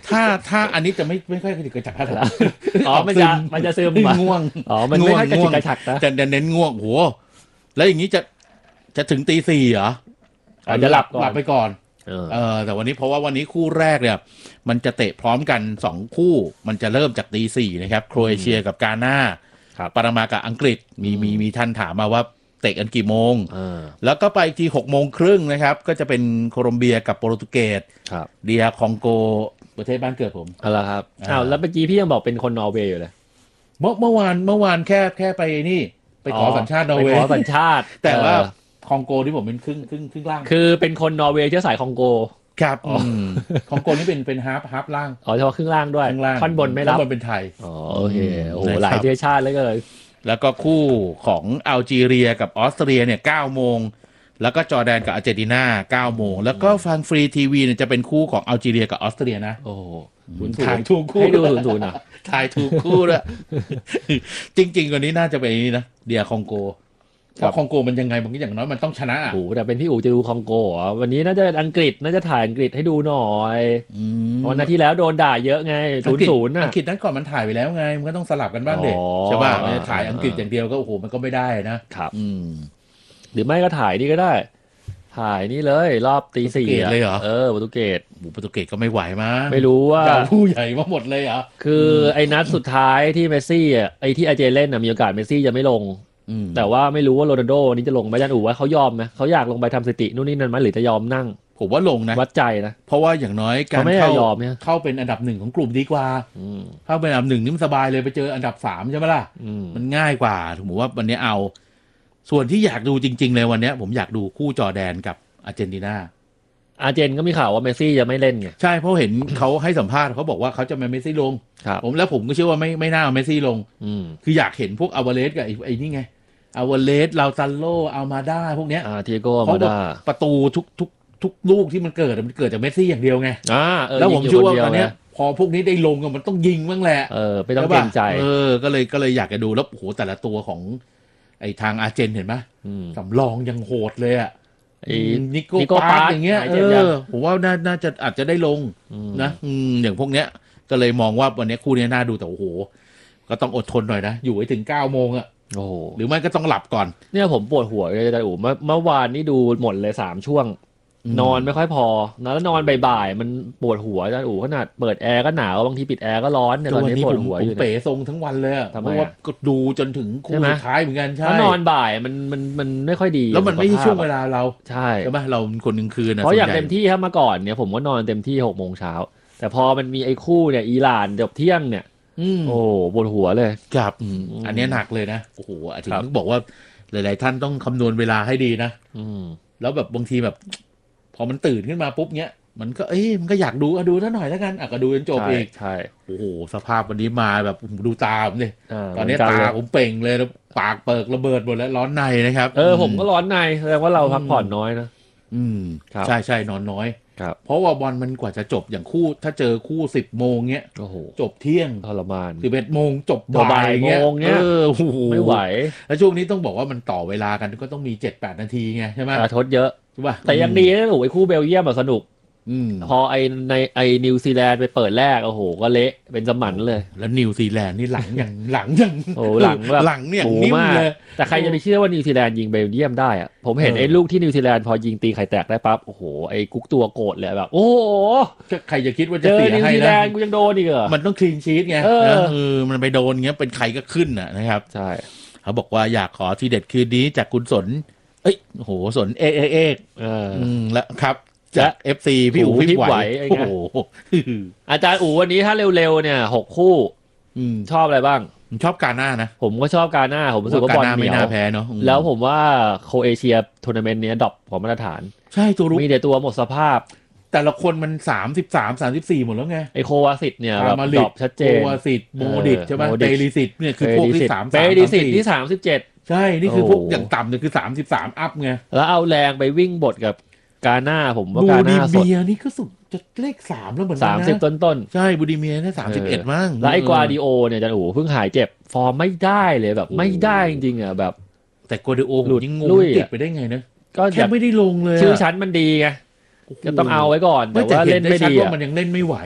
ถ้าอันนี้จะไม่ค่อยกระดิกกระฉักอะไรอ๋อมันจะซึมง่วงอ๋อมันไม่ค่อยกระดิกกระฉักนะจะเน้นง่วงโหแล้วอย่างนี้จะถึงตี 4เหรอจะหลับไปก่อนแต่วันนี้เพราะว่าวันนี้คู่แรกเนี่ยมันจะเตะพร้อมกัน2คู่มันจะเริ่มจากตี 4นะครับโครเอเชียกับกาน่าปานามากับอังกฤษมีท่านถามมาว่าเตะกันกี่โมงแล้วก็ไปที18:30นะครับก็จะเป็นโคลอมเบียกับโปรตุเกสเดียคองโกประเทศบ้านเกิดผมอะไรครับแล้วเมื่อกี้พี่ยังบอกเป็นคนนอร์เวย์อยู่เลยเมื่อวานแค่ไปนี่ไปขอสัญชาตินอร์เวย์ไปขอสัญชาติแต่ว่าคองโกที่ผมเป็นครึ่งล่างคือเป็นคนนอร์เวย์เชื้อสายคองโกครับคองโกนี่เป็นฮาร์ฟล่างเฉพาะครึ่งล่างด้วยท่อนบนไม่รับท่อนบนเป็นไทยโอเคโอ้หลายเชื้อชาติเลยแล้วก็คู่ของอัลจีเรียกับออสเตรียเนี่ย9 โมงแล้วก็จอร์แดนกับอาร์เจนตินา9 โมงแล้วก็ฟังฟรีทีวีเนี่ยจะเป็นคู่ของอัลจีเรียกับออสเตรียนะโอ้ถ่ายถูกคู่ให้ดูศูนย์ถ่ายถูกคู่ด้วยจริงๆกว่านี้น่าจะเป็นนี่นะเดียคองโกเพราะคองโกมันยังไงบางอย่างน้อยมันต้องชนะโอ้แต่เป็นพี่อู๋จะดูคองโกวันนี้น่าจะอังกฤษน่าจะถ่ายอังกฤษให้ดูหน่อยวันนาทีแล้วโดนด่าเยอะไง0-0 อังกฤษนั้นก่อนมันถ่ายไปแล้วไงมันก็ต้องสลับกันบ้างเด็กใช่ป่ะถ่ายอังกฤษอย่างเดียวก็โอ้โหมันก็ไม่ได้นะครับหรือไม่ก็ถ่ายนี่ก็ได้ถ่ายนี่เลยรอบตี 4 เลยเหรอโปรตุเกสก็ไม่ไหวมั้งไม่รู้ว่าผู้ใหญ่มาหมดเลยเหรอคือไอ้นัดสุดท้ายที่เมสซี่ไอ้ที่อาร์เจนเล่นมีโอกาสเมสซี่จะไม่ลงแต่ว่าไม่รู้ว่าโรนัลโดนี้จะลงไหมจันอู๋ว่าเขายอมไหมเขาอยากลงไปทำสถิตินู่นนี่นั่นไหมหรือจะยอมนั่งผมว่าลงนะวัดใจนะเพราะว่าอย่างน้อยการเข้าเป็นอันดับ 1ของกลุ่มดีกว่าเข้าเป็นอันดับ 1นี่มันสบายเลยไปเจออันดับ 3ใช่ไหมล่ะมันง่ายกว่าผมว่าวันนี้เอาส่วนที่อยากดูจริงๆเลยวันนี้ผมอยากดูคู่จอร์แดนกับอาร์เจนตินาอาร์เจนก็มีข่าวว่าเมสซี่จะไม่เล่นไงใช่เพราะเห็นเขาให้สัมภาษณ์เขาบอกว่าเขาจะไม่เมสซี่ลงผมก็เชื่อว่าไม่น่าเอาเมสซี่ลงคืออยากเห็นพวกอาวาเลสกับไอ้นี่ไงอาวาเลสลาวซันโลอัลมาด้าพวกเนี้ยเทียโก้อัลมาด้าประตูทุกลูกที่มันเกิดจากเมสซี่อย่างเดียวไงแล้วผมเชื่อว่าตอนนี้พอพวกนี้ได้ลงมันต้องยิงบ้างแหละไม่ต้องเกรงใจก็เลยอยากจะดูแล้วโหแต่ละตัวของไอ้ทางอาร์เจนเห็นไหมสำรองยังโหดเลยอ่ะนิโก้ปาร์กอย่างเงี้ยผมว่าน่าจะอาจจะได้ลงนะอย่างพวกเนี้ยก็เลยมองว่าวันนี้คู่นี้น่าดูแต่โอ้โหก็ต้องอดทนหน่อยนะอยู่ให้ถึง9 โมงอ่ะหรือไม่ก็ต้องหลับก่อนเนี่ยผมปวดหัวเลยแต่เมื่อวานนี้ดูหมดเลย3 ช่วงนอนไม่ค่อยพอแล้วนอนบ่ายๆมันปวดหัวจันอู๋ขนาดเปิดแอร์ก็หนาวบางทีปิดแอร์ก็ร้อนเนี่ยตอนนี้ปวดหัวอยู่เป๋ทรงทั้งวันเลยเพราะว่าก็ดูจนถึงคู่สุดท้ายเหมือนกันใช่ถ้านอนบ่ายมันไม่ค่อยดีแล้วมันไม่ใช่ช่วงเวลาเราใช่ไหมเราคนกลางคืนนะเพราะอย่างเต็มที่ครับมาก่อนเนี่ยผมก็นอนเต็มที่6 โมงเช้าแต่พอมันมีไอ้คู่เนี่ยอิหร่านเดี๋ยวเที่ยงเนี่ยโอ้ปวดหัวเลยครับอันนี้หนักเลยนะโอ้โหถึงต้องบอกว่าหลายๆท่านต้องคำนวณเวลาให้ดีนะแล้วแบบบางทีแบบพอมันตื่นขึ้นมาปุ๊บเนี้ยมันก็มันก็อยากดูท่าหน่อยแล้วกันก็ดูจนจบอีกใช่โอ้โหสภาพวันนี้มาแบบดูตาผมเลยตอนนี้ตาผมเป่งเลยปากเปิกระเบิดหมดแล้วร้อนในนะครับผมก็ร้อนในแสดงว่าเราพักผ่อนน้อยนะใช่นอนน้อยเพราะว่าบอลมันกว่าจะจบอย่างคู่ถ้าเจอคู่10 โมงเงี้ยจบเที่ยงทรมาน 11 โมงจบบ่ายเงี้ยไม่ไหวแล้วช่วงนี้ต้องบอกว่ามันต่อเวลากันก็ต้องมี 7-8 นาทีไงใช่ไหมทดเยอะแต่ยังดีนะไอ้คู่เบลเยียมสนุกพอในนิวซีแลนด์ไปเปิดแรกโอ้โหก็เละเป็นสมันเลยแล้วนิวซีแลนด์นี่หลังอย่างโอ้หลังแบบหลังเนี่ยนิ่มเลยแต่ใครจะไปเชื่อว่านิวซีแลนด์ยิงเบลเยียมได้อะผมเห็นไอ้ลูกที่นิวซีแลนด์พอยิงตีไข่แตกได้ปั๊บโอ้โหไอ้กุ๊กตัวโกรธเลยแบบโอ้โหใครจะคิดว่าจะเสียให้นะนิวซีแลนด์กูยังโดนอีกเหรอมันต้องคลีนชีทไงมันไปโดนเงี้ยเป็นใครก็ขึ้นนะครับใช่เขาบอกว่าอยากขอทีเด็ดคืนนี้จากคุณสนโอ้โหสนแล้วครับจาก FC พี่อู๋พี่ไหวโอ้โหอาจารย์อู๋วันนี้ถ้าเร็วๆเนี่ย6 คู่ชอบอะไรบ้างชอบกาน่านะผมก็ชอบกาน่าผมรู้สึกว่าบอลเหนียวแพ้เนาะแล้วผมว่าโคเอเชียทัวร์นาเมนต์นี้ดรอปของมาตรฐานใช่ตัวมีแต่ตัวหมดสภาพแต่ละคนมัน33-34หมดแล้วไงไอโควาสิตเนี่ยแบบดรอปชัดเจนโควาสิตโมดิตใช่ไหมเปริสิตเนี่ยคือพวกที่เปริสิตที่37 ใช่นี่คือพวกอย่างต่ำเนี่ยคือ33อัพไงแล้วเอาแรงไปวิ่งบทกับกาน่าผมว่ากาน่าสดบูดิเมียนี่ก็สุดจะเลข3แล้วเหมือนกันนะ 30ต้นใช่บูดิเมียนี่31มั้งแล้วไอ้กวาดิโอเนี่ยจันอู๋เพิ่งหายเจ็บฟอร์มไม่ได้เลยแบบไม่ได้จริงๆแบบแต่กวาดิโอยังงงติดไปได้ไงนะก็แค่ไม่ได้ลงเลยชื่อชั้นมันดีไงก็ต้องเอาไว้ก่อนแต่ว่าเล่นไม่ดีว่ามันยังเล่นไม่ไหว